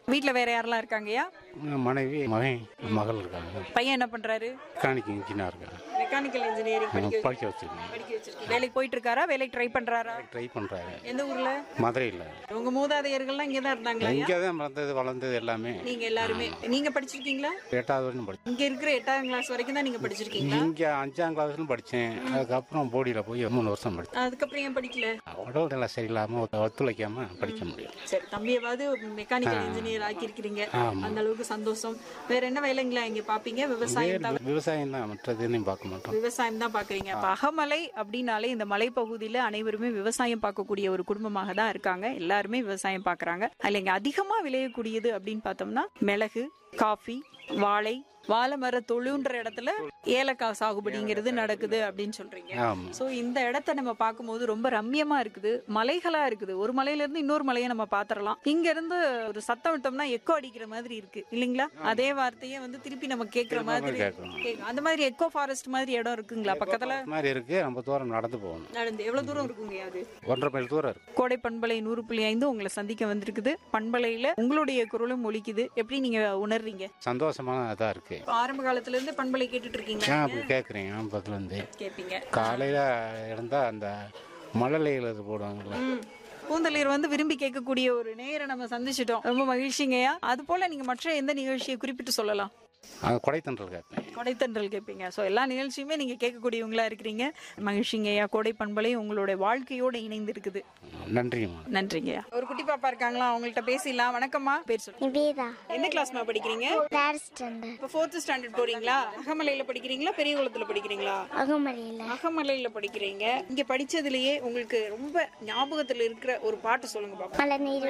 வீட்ல வேற யாரெல்லாம் இருக்காங்கய்யா? மனைவி மகன் மகள் இருக்காங்க. பையன் என்ன பண்றாரு? மெக்கானிக் இன்ஜினியர் இருக்காங்க. மெக்கானிக்கல் இன்ஜினியரிங் படிக்க வச்சிருக்கேன். வேலைக்கு போயிட்டு இருக்காரா? வேலைக்கு ட்ரை பண்றாரா? ட்ரை பண்ணுறாரு. எந்த ஊர்ல? மதுரையில். உங்க மூதாதையர்கள்லாம் இங்கே தான் இருந்தாங்களா? இங்கே தான் பிறந்தது வளர்ந்தது எல்லாமே. நீங்க எல்லாருமே நீங்க படிச்சிருக்கீங்களா? 8வது வரைக்கும் படித்தேன். இங்க இருக்கிற 8ஆம் கிளாஸ் வரைக்கும் தான் நீங்க படிச்சிருக்கீங்களா? இங்கே 5ஆம் கிளாஸ்லும் படித்தேன். அதுக்கப்புறம் போடியில் போய் 3 வருஷம் படித்தேன். அதுக்கப்புறம் ஏன் படிக்கல? உடல் நிலை சரியில்லாமல் ஒத்துழைக்காம படிக்க முடியும். சரி, தம்பியாவது மெக்கானிக்கல் இன்ஜினியர் ஆக்கியிருக்கிறீங்க, அந்த அளவுக்கு சந்தோஷம். வேற என்ன வேலைங்களா இங்க பாப்பீங்க? விவசாயம் தான். விவசாயம் தான், மற்றது எதையும் பார்க்க மாட்டோம். விவசாயம் தான் பாக்குறீங்க. அகமலை அப்படின்னாலே இந்த மலைப்பகுதியில அனைவருமே விவசாயம் பார்க்கக்கூடிய ஒரு குடும்பமாக தான் இருக்காங்க. எல்லாருமே விவசாயம் பாக்குறாங்க. அதுல இங்க அதிகமா விளையக்கூடியது அப்படின்னு பார்த்தோம்னா மிளகு, காஃபி, வாழை, வாழை மர தொழுன்ற இடத்துல ஏலக்காய் சாகுபடிங்கிறது நடக்குது அப்படின்னு சொல்றீங்க. சோ இந்த இடத்த நம்ம பார்க்கும்போது ரொம்ப ரம்யமா இருக்குது, மலைகளா இருக்குது. ஒரு மலையில இருந்து இன்னொரு மலையை நம்ம பாத்திரலாம். இங்க இருந்து ஒரு சத்தம் விட்டோம்னா எக்கோ அடிக்கிற மாதிரி இருக்கு இல்லீங்களா? அதே வார்த்தையே வந்து திருப்பி நம்ம கேட்கிற மாதிரி கேட்கும். அந்த மாதிரி எக்கோ ஃபாரஸ்ட் மாதிரி இடம் இருக்குங்களா பக்கத்துல? மாதிரி இருக்கு. நம்ம தூரம் நடந்து போகணும். நடந்து எவ்வளவு தூரம் இருக்குங்க? அது 1.5 மைல் தூரம் இருக்கு. கோடை பண்பலை 100.5 உங்களை சந்திக்க வந்திருக்குது. பண்பலையில உங்களுடைய குரலும் ஒலிக்குது. எப்படி நீங்க உணர்றீங்க? சந்தோஷமானதா இருக்கு. ஆரம்ப காலத்துல இருந்து பண்பலை கேட்டுட்டு இருக்கீங்களா? அப்படி கேட்குறேன். ஆரம்பத்துல இருந்து கேட்பீங்க. காலையில இருந்தா அந்த மழலையில போடுவாங்கல்ல, பூந்தளிர் வந்து விரும்பி கேட்கக்கூடிய ஒரு நேயரை நம்ம சந்திச்சிட்டோம். ரொம்ப மகிழ்ச்சிங்கய்யா. அது போல நீங்க மற்ற எந்த நிகழ்ச்சியை குறிப்பிட்டு சொல்லலாம்? கொடைத்தன்றல் கேட்பேன். கொடைத்தன்றல் கேட்பீங்க. ஸோ எல்லா நிகழ்ச்சியுமே நீங்க கேட்கக்கூடியவங்களா இருக்கிறீங்க. மகிழ்ச்சிங்கய்யா. கோடை பண்பலை உங்களுடைய வாழ்க்கையோட இணைந்து இருக்குது. நன்றிம்மா. நன்றிங்கய்யா. ஒரு குட்டி பாப்பா இருக்காங்களா, அவங்கள்ட்ட பேசிடலாம். வணக்கம்மா, பேர் சொல்லுங்க. எந்த கிளாஸ்மா படிக்கிறீங்க? இப்போ 4th ஸ்டாண்டர்ட் போறீங்களா? அகமலையில படிக்கிறீங்களா, பெரியகுளத்துல படிக்கிறீங்களா? அகமலையில படிக்கிறீங்க. இங்க படிச்சதுலயே உங்களுக்கு ரொம்ப ஞாபகத்துல இருக்கிற ஒரு பாட்டு சொல்லுங்க பாப்பா.